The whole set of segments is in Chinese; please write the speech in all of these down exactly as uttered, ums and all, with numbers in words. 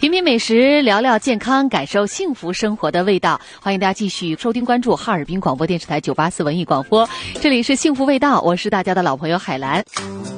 品品美食，聊聊健康，感受幸福生活的味道。欢迎大家继续收听关注哈尔滨广播电视台九八四文艺广播，这里是幸福味道，我是大家的老朋友海兰。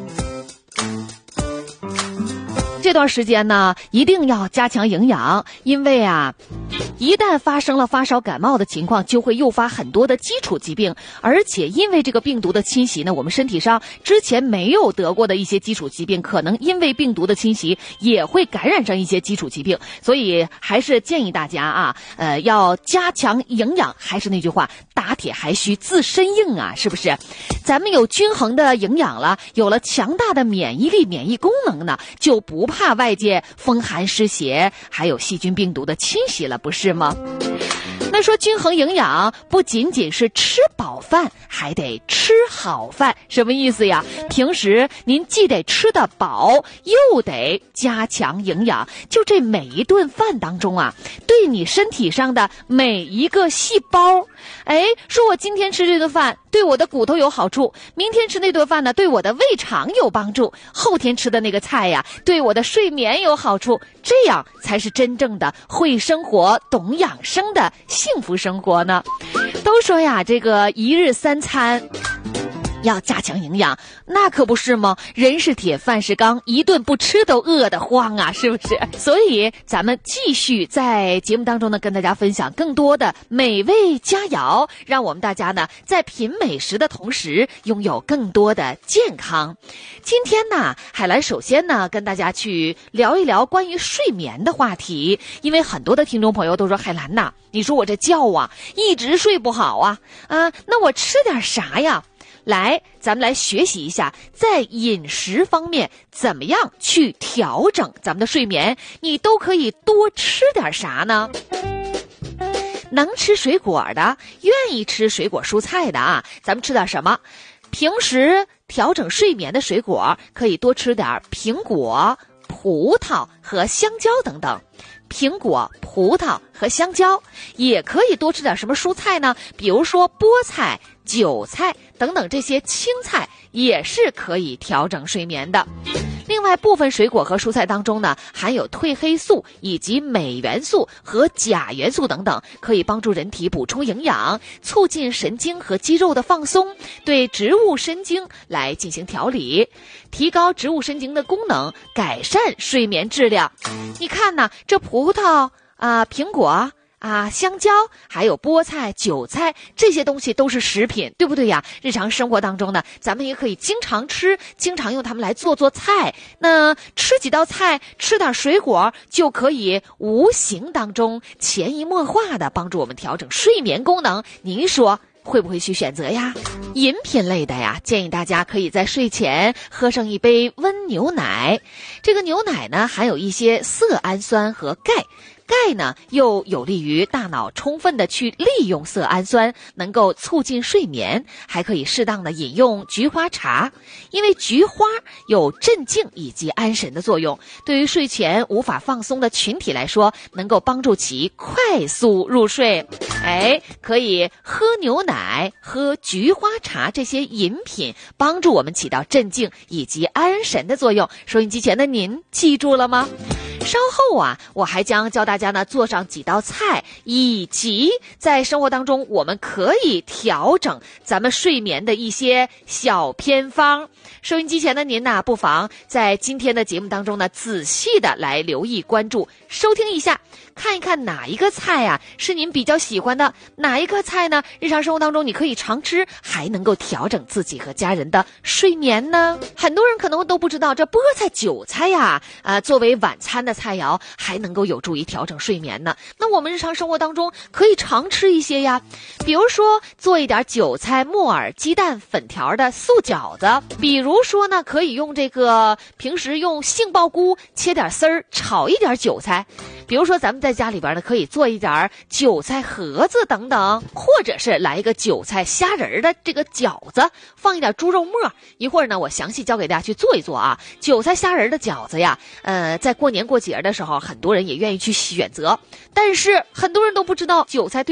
这段时间呢，一定要加强营养，因为啊一旦发生了发烧感冒的情况，就会诱发很多的基础疾病，而且因为这个病毒的侵袭呢，我们身体上之前没有得过的一些基础疾病，可能因为病毒的侵袭也会感染上一些基础疾病，所以还是建议大家啊，呃，要加强营养。还是那句话，打铁还需自身硬啊，是不是？咱们有均衡的营养了，有了强大的免疫力、免疫功能呢，就不怕外界风寒湿邪，还有细菌病毒的侵袭了，不是吗？那说均衡营养不仅仅是吃饱饭，还得吃好饭，什么意思呀？平时您既得吃得饱，又得加强营养，就这每一顿饭当中啊，对你身体上的每一个细胞，哎，说我今天吃这顿饭对我的骨头有好处，明天吃那顿饭呢对我的胃肠有帮助，后天吃的那个菜呀对我的睡眠有好处，这样才是真正的会生活懂养生的幸福生活呢。都说呀，这个一日三餐要加强营养，那可不是吗？人是铁，饭是钢，一顿不吃都饿得慌啊，是不是？所以咱们继续在节目当中呢，跟大家分享更多的美味佳肴，让我们大家呢在品美食的同时拥有更多的健康。今天呢，海兰首先呢跟大家去聊一聊关于睡眠的话题，因为很多的听众朋友都说，海兰呐，你说我这觉啊一直睡不好啊，啊，那我吃点啥呀？来，咱们来学习一下，在饮食方面怎么样去调整咱们的睡眠，你都可以多吃点啥呢？能吃水果的，愿意吃水果蔬菜的啊，咱们吃点什么？平时调整睡眠的水果，可以多吃点苹果、葡萄和香蕉等等。苹果、葡萄和香蕉，也可以多吃点什么蔬菜呢？比如说菠菜、韭菜等等，这些青菜也是可以调整睡眠的。另外，部分水果和蔬菜当中呢，含有褪黑素以及镁元素和钾元素等等，可以帮助人体补充营养，促进神经和肌肉的放松，对植物神经来进行调理，提高植物神经的功能，改善睡眠质量。你看呢，这葡萄啊、苹果啊，香蕉，还有菠菜、韭菜，这些东西都是食品，对不对呀？日常生活当中呢，咱们也可以经常吃，经常用它们来做做菜。那吃几道菜，吃点水果，就可以无形当中潜移默化的帮助我们调整睡眠功能。您说会不会去选择呀？饮品类的呀，建议大家可以在睡前喝上一杯温牛奶。这个牛奶呢，含有一些色氨酸和钙。钙呢，又有利于大脑充分的去利用色氨酸，能够促进睡眠。还可以适当的饮用菊花茶，因为菊花有镇静以及安神的作用，对于睡前无法放松的群体来说，能够帮助其快速入睡。哎，可以喝牛奶、喝菊花茶这些饮品，帮助我们起到镇静以及安神的作用。收音机前的您记住了吗？稍后啊，我还将教大家呢做上几道菜，以及在生活当中我们可以调整咱们睡眠的一些小偏方。收音机前的您呢，不妨在今天的节目当中呢，仔细的来留意、关注、收听一下，看一看哪一个菜啊是您比较喜欢的，哪一个菜呢，日常生活当中你可以常吃，还能够调整自己和家人的睡眠呢？很多人可能都不知道，这菠菜、韭菜呀，啊，作为晚餐的菜肴，还能够有助于调整睡眠呢。那我们日常生活当中可以常吃一些呀，比如说做一点韭菜、木耳、鸡蛋、粉条的素饺子，比如说呢，可以用这个平时用杏鲍菇切点丝儿炒一点韭菜，比如说咱们在家里边呢，可以做一点韭菜盒子等等，或者是来一个韭菜虾仁的这个饺子，放一点猪肉末。一会儿呢，我详细教给大家去做一做啊。韭菜虾仁的饺子呀，呃，在过年过节的时候，很多人也愿意去选择，但是很多人都不知道韭菜对